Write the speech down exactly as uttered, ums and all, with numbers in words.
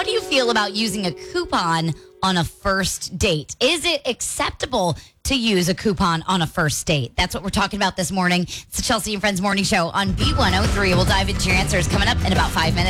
How do you feel about using a coupon on a first date? Is it acceptable to use a coupon on a first date? That's what we're talking about this morning. It's the Chelsea and Friends Morning Show on B one oh three. We'll dive into your answers coming up in about five minutes.